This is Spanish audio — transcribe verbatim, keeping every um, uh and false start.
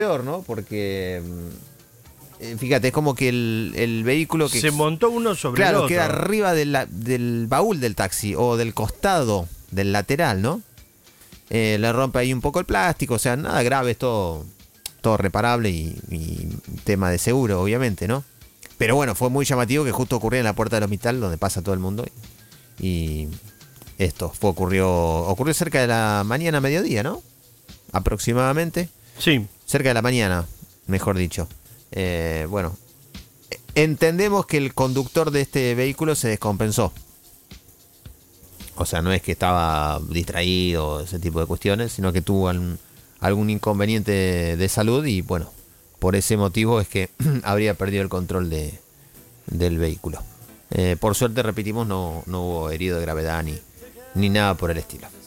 peor, ¿no? Porque eh, fíjate, es como que el, el vehículo que se montó uno sobre claro, el otro. queda arriba de la, del baúl del taxi o del costado, del lateral, ¿no? Eh, le rompe ahí un poco el plástico, o sea, nada grave, es todo, todo reparable y, y tema de seguro, obviamente, ¿no? Pero bueno, fue muy llamativo que justo ocurría en la puerta del hospital donde pasa todo el mundo. Y, y esto fue ocurrió ocurrió cerca de la mañana, mediodía, ¿no? Aproximadamente. Sí. Cerca de la mañana, mejor dicho. Eh, bueno, entendemos que el conductor de este vehículo se descompensó. O sea, no es que estaba distraído, ese tipo de cuestiones, sino que tuvo algún, algún inconveniente de salud y bueno, por ese motivo es que habría perdido el control de, del vehículo. Eh, por suerte, repetimos, no, no hubo herido de gravedad ni, ni nada por el estilo.